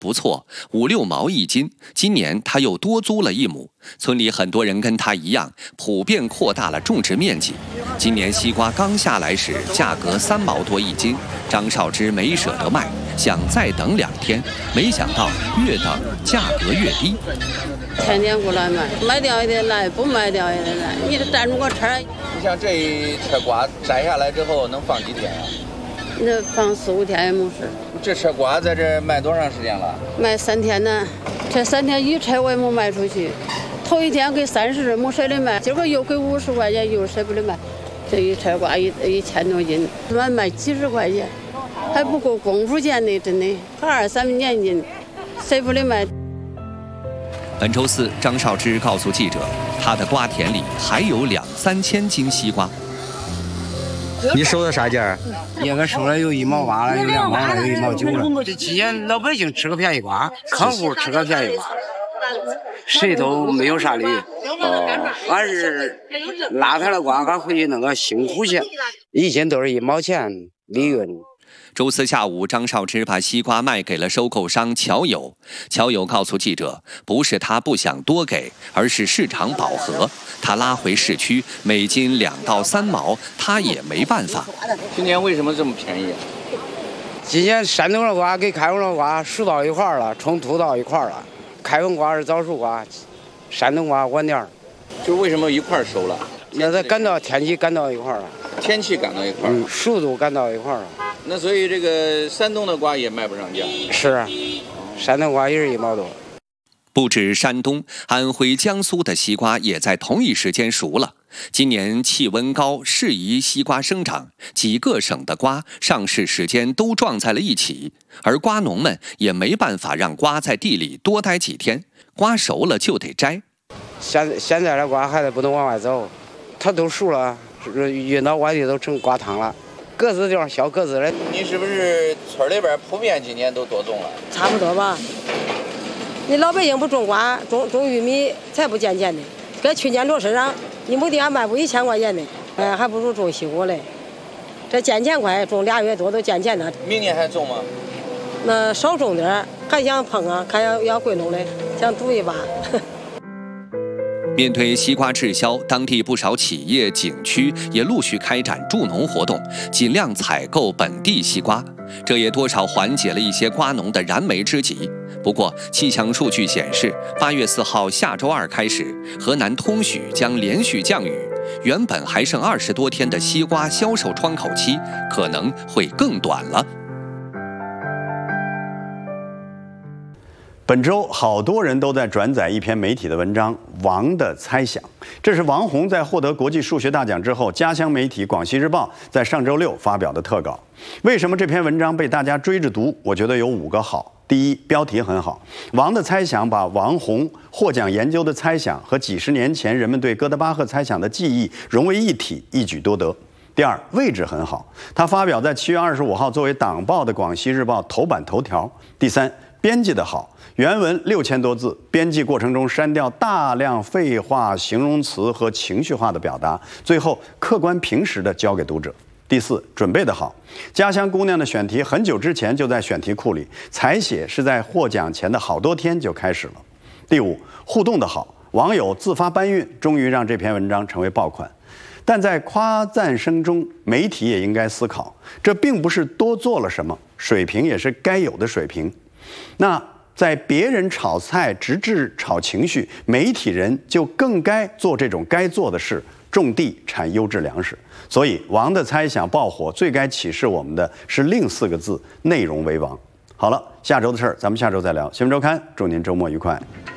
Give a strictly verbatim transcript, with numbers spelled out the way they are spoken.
不错，五六毛一斤。今年他又多租了一亩，村里很多人跟他一样，普遍扩大了种植面积。今年西瓜刚下来时，价格三毛多一斤，张少芝没舍得卖，想再等两天，没想到越等价格越低。 天天过来买，卖掉一点来，不卖掉一点来，你得占住个车。 你像这一车瓜摘下来之后能放几天啊？ 那放四五天也没事。 这车瓜在这卖多长时间了？ 卖三天呢，这三天一车我也没卖出去。头一天给三十，没舍得卖，今个又给五十块钱，又舍不得卖。这一车瓜一一千多斤，卖卖几十块钱，还不够功夫钱呢，真的，还二三年斤，舍不得卖。 本周四，张少芝告诉记者，他的瓜田里还有两三千斤西瓜。 你收的啥价？ 应该收了有一毛八了，有两毛了，有一毛九了。这期间老百姓吃个便宜瓜，客户吃个便宜瓜，谁都没有啥利益。哦，俺是拉开了瓜，俺回去弄个辛苦去。以前都是一毛钱利润。 周四下午，张少芝把西瓜卖给了收购商乔友。乔友告诉记者，不是他不想多给，而是市场饱和。他拉回市区，每斤两到三毛，他也没办法。 今年为什么这么便宜？ 今年山东的瓜跟开封的瓜熟到一块儿了，冲突到一块儿了。开封瓜是早熟瓜，山东瓜晚点儿。 就为什么一块儿熟了？ 那它赶到天气赶到一块儿了， 天气赶到一块儿， 嗯，熟度赶到一块儿了。 那所以这个山东的瓜也卖不上价。 是啊，山东瓜也是一毛多。 不止山东，安徽、江苏的西瓜也在同一时间熟了。今年气温高，适宜西瓜生长，几个省的瓜上市时间都撞在了一起，而瓜农们也没办法让瓜在地里多待几天，瓜熟了就得摘。 现现在的瓜还得不能往外走，它都熟了，运到外地都成瓜汤了。个子地方小个子的。 你是不是村里边普遍今年都多种了？ 差不多吧。你老百姓不种瓜，种种玉米才不捡钱呢。搁去年落身上，一亩地还卖不一千块钱呢，哎，还不如种西瓜嘞。这捡钱快，种俩月多都捡钱了。 明年还种吗？ 那少种点，还想碰啊，看要要贵农的，想赌一把。 面对西瓜滞销，当地不少企业、景区也陆续开展助农活动，尽量采购本地西瓜，这也多少缓解了一些瓜农的燃眉之急。不过，气象数据显示，八月四号下周二开始，河南通许将连续降雨，原本还剩二十多天的西瓜销售窗口期可能会更短了。 本周好多人都在转载一篇媒体的文章《王的猜想》，这是王洪在获得国际数学大奖之后，家乡媒体《广西日报》在上周六发表的特稿。为什么这篇文章被大家追着读？我觉得有五个好。第一，标题很好，《王的猜想》把王洪获奖研究的猜想和几十年前人们对哥德巴赫猜想的记忆融为一体，一举多得。第二，位置很好，它发表在七月二十五号作为党报的《广西日报》头版头条。第三，编辑的好，原文六千多字，编辑过程中删掉大量废话、形容词和情绪化的表达，最后客观平实地交给读者。第四，准备的好，家乡姑娘的选题很久之前就在选题库里，采写是在获奖前的好多天就开始了。第五，互动的好，网友自发搬运，终于让这篇文章成为爆款。但在夸赞声中，媒体也应该思考，这并不是多做了什么，水平也是该有的水平。那在别人炒菜直至炒情绪，媒体人就更该做这种该做的事，种地产优质粮食。所以王的猜想爆火，最该启示我们的是另四个字：内容为王。好了，下周的事儿咱们下周再聊。新闻周刊，祝您周末愉快。